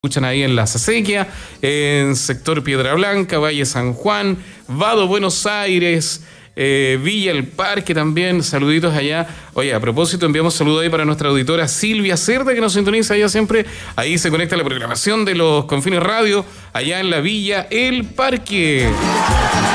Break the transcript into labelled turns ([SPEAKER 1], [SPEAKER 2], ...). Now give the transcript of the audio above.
[SPEAKER 1] Escuchan ahí en La Acequia, en sector Piedra Blanca, Valle San Juan, Vado, Buenos Aires, Villa El Parque también, saluditos allá. Oye, a propósito, enviamos saludos ahí para nuestra auditora Silvia Cerda, que nos sintoniza allá siempre. Ahí se conecta la programación de los Confines Radio, allá en la Villa El Parque.